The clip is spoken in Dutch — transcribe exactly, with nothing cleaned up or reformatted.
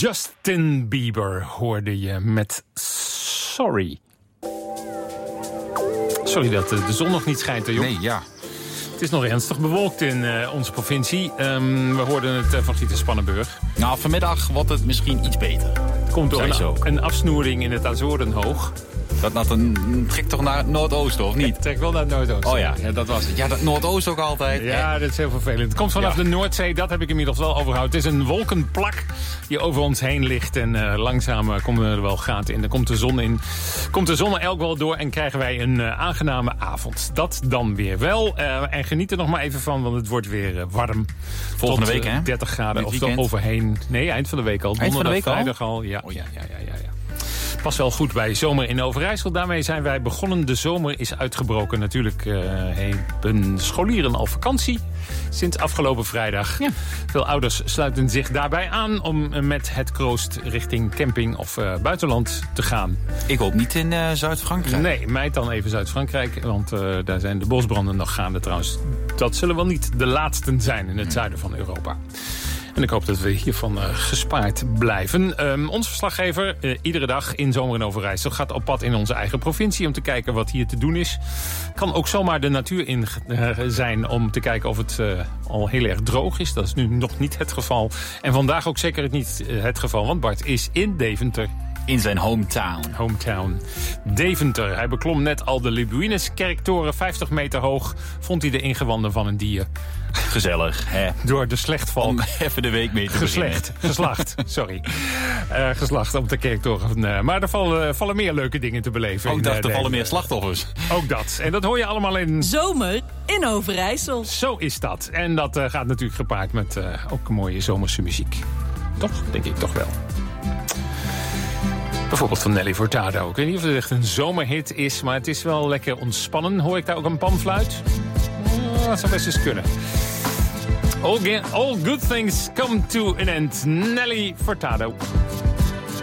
Justin Bieber hoorde je met Sorry. Sorry dat de zon nog niet schijnt, hè, joh. Nee, ja. Het is nog ernstig bewolkt in uh, onze provincie. Um, we hoorden het uh, van Gieter Spannenburg. Nou, vanmiddag wordt het misschien iets beter. Het komt door een, zo. een afsnoering in het Azorenhoog. Dat, dat een, trekt toch naar het noordoosten, of niet? Het trekt wel naar het noordoosten. Oh ja, ja, dat was het. Ja, dat noordoosten ook altijd. Ja, dat is heel vervelend. Het komt vanaf ja. de Noordzee, dat heb ik inmiddels wel overhouden. Het is een wolkenplak die over ons heen ligt. En uh, langzaam uh, komen er wel gaten in. Er komt de zon in. Komt de zon er elk wel door en krijgen wij een uh, aangename avond. Dat dan weer wel. Uh, en geniet er nog maar even van, want het wordt weer uh, warm. Volgende Tot, week, uh, hè? dertig graden of er overheen. Nee, eind van de week al. Eind van de week al? Vrijdag al. Ja, oh, ja, ja, ja, ja, ja. Pas wel goed bij Zomer in Overijssel. Daarmee zijn wij begonnen. De zomer is uitgebroken. Natuurlijk uh, hebben scholieren al vakantie sinds afgelopen vrijdag. Ja. Veel ouders sluiten zich daarbij aan om met het kroost richting camping of uh, buitenland te gaan. Ik hoop niet in uh, Zuid-Frankrijk. Nee, mij dan even Zuid-Frankrijk. Want uh, daar zijn de bosbranden nog gaande trouwens. Dat zullen wel niet de laatsten zijn in het zuiden van Europa. En ik hoop dat we hiervan uh, gespaard blijven. Um, onze verslaggever, uh, iedere dag in Zomer in Overijssel, gaat op pad in onze eigen provincie om te kijken wat hier te doen is. Kan ook zomaar de natuur in uh, zijn om te kijken of het uh, al heel erg droog is. Dat is nu nog niet het geval. En vandaag ook zeker niet uh, het geval, want Bart is in Deventer. In zijn hometown. Hometown. Deventer. Hij beklom net al de Libuinus-kerktoren. vijftig meter hoog vond hij de ingewanden van een dier. Gezellig, hè? Door de slechtvalk. Om even de week mee te Geslecht. Geslacht, sorry. Uh, geslacht op de kerktoren. Uh, maar er vallen, vallen meer leuke dingen te beleven. Ook dat, uh, er vallen meer slachtoffers. Ook dat. En dat hoor je allemaal in... Zomer in Overijssel. Zo is dat. En dat uh, gaat natuurlijk gepaard met uh, ook mooie zomerse muziek. Toch? Denk ik toch wel. Bijvoorbeeld van Nelly Furtado. Ik weet niet of het echt een zomerhit is, maar het is wel lekker ontspannen. Hoor ik daar ook een panfluit? Oh, dat zou best eens kunnen. All, all good things come to an end. Nelly Furtado.